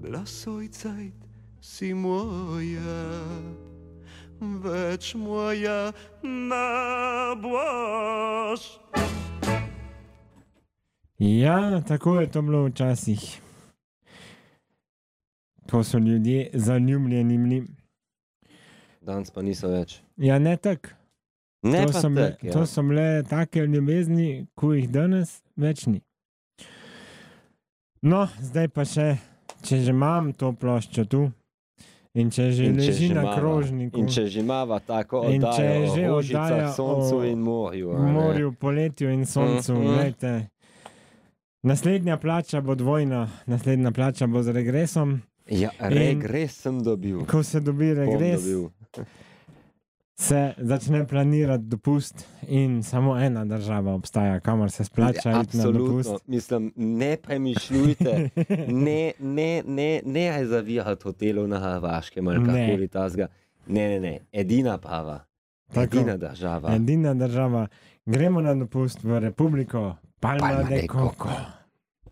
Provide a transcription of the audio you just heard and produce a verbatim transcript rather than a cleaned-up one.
Lass euch Zeit, si moja, več moja ne boš. Ja, tako je to bilo včasih. Ko so ljudje zaljubljeni bili. Danes pa niso več. Ja, ne tak. Ne To pa so bile, tak, ja. to so bile take ljubezni, ko jih danes več ni. No, zdaj pa še, če že imam to ploščo tu in če že In če leži že na imava- krožniku, In če že imava tako In če oddajo že o oddaja rožicah, soncu o in morju. a v ne. morju, poletju in soncu, Mhm. glejte. Naslednja plača bo dvojna, naslednja plača bo z regresom. Ja, In- regres sem dobil. Ko se dobi Bom regres, dobil. se začne planirati dopust in samo ena država obstaja, kamor se splača iti na Absolutno. dopust. Mislim, ne premišljujte, ne, ne, ne, ne zavijati hotelov na Hrvaškem ali Ne. kakoli tasga. Ne, ne, ne, edina prava, Tako. edina država. Edina država. Gremo na dopust v Republiko Palma, Palma de de Coco. Coco.